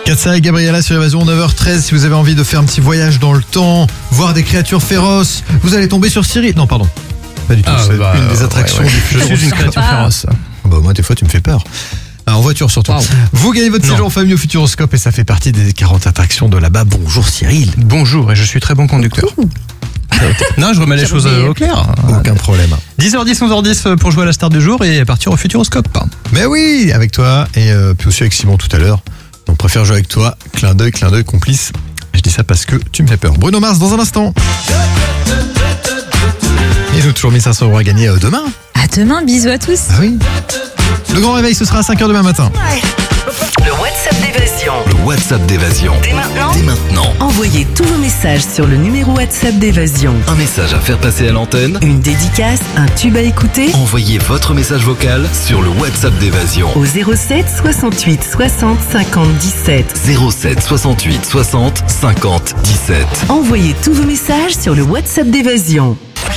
Katsa et Gabriella sur Évasion, 9h13. Si vous avez envie de faire un petit voyage dans le temps, voir des créatures féroces, vous allez tomber sur Cyril. Non, pardon. Pas du tout. C'est une des attractions du futur. Je suis une créature féroce. Moi, des fois, tu me fais peur. En voiture surtout. Wow. Vous gagnez votre séjour en famille au Futuroscope et ça fait partie des 40 attractions de là-bas. Bonjour Cyril. Bonjour, et je suis très bon conducteur. Non, je remets les choses au clair. Aucun problème. 10h10, 11h10 pour jouer à la star du jour et partir au Futuroscope. Mais oui, avec toi et puis aussi avec Simon tout à l'heure. On préfère jouer avec toi. Clin d'œil, complice. Je dis ça parce que tu me fais peur. Bruno Mars dans un instant. Et nous toujours 1500 € à gagner demain. À demain, bisous à tous. Ah oui. Le grand réveil, ce sera à 5h demain matin. Le WhatsApp d'Évasion. Le WhatsApp d'Évasion. Dès maintenant. Dès maintenant. Envoyez tous vos messages sur le numéro WhatsApp d'Évasion. Un message à faire passer à l'antenne. Une dédicace, un tube à écouter. Envoyez votre message vocal sur le WhatsApp d'Évasion. Au 07 68 60 50 17. 07 68 60 50 17. Envoyez tous vos messages sur le WhatsApp d'Évasion.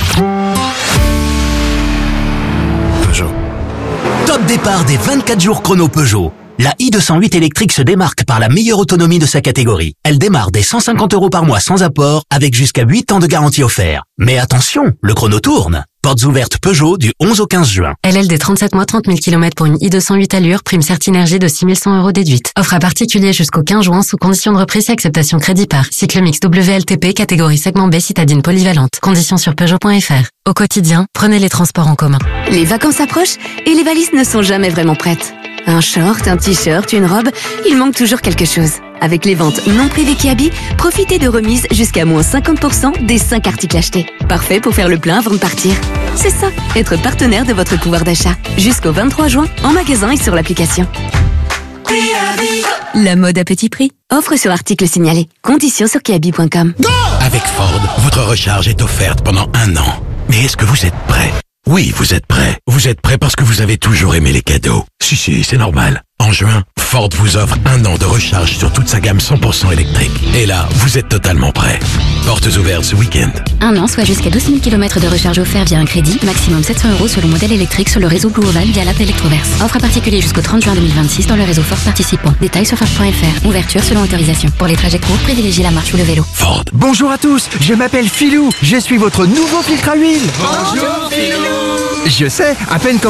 Peugeot. Top départ des 24 jours chrono Peugeot. La i208 électrique se démarque par la meilleure autonomie de sa catégorie. Elle démarre dès 150 € par mois sans apport, avec jusqu'à 8 ans de garantie offert. Mais attention, le chrono tourne. Portes ouvertes Peugeot du 11 au 15 juin. LLD 37 mois 30 000 km pour une i208 allure, prime Certinergie de 6 100 € déduite. Offre à particulier jusqu'au 15 juin sous condition de reprise et acceptation crédit par. Cycle mix WLTP, catégorie segment B, citadine polyvalente. Conditions sur Peugeot.fr. Au quotidien, prenez les transports en commun. Les vacances approchent et les valises ne sont jamais vraiment prêtes. Un short, un t-shirt, une robe, il manque toujours quelque chose. Avec les ventes non privées Kiabi, profitez de remises jusqu'à moins 50% des 5 articles achetés. Parfait pour faire le plein avant de partir. C'est ça, être partenaire de votre pouvoir d'achat. Jusqu'au 23 juin, en magasin et sur l'application. La mode à petit prix. Offre sur article signalé. Conditions sur kiabi.com. Avec Ford, votre recharge est offerte pendant 1 an. Mais est-ce que vous êtes prêt ? Oui, vous êtes prêts. Vous êtes prêts parce que vous avez toujours aimé les cadeaux. Si, c'est normal. En juin, Ford vous offre 1 an de recharge sur toute sa gamme 100% électrique. Et là, vous êtes totalement prêts. Portes ouvertes ce week-end. 1 an, soit jusqu'à 12 000 km de recharge offert via un crédit. Maximum 700 € sur le modèle électrique sur le réseau Blue Oval via l'app Electroverse. Offre à particulier jusqu'au 30 juin 2026 dans le réseau Ford participant. Détails sur Ford.fr. Ouverture selon autorisation. Pour les trajets courts, privilégiez la marche ou le vélo. Ford. Bonjour à tous, je m'appelle Philou. Je suis votre nouveau filtre à huile. Bonjour Philou. Je sais, à peine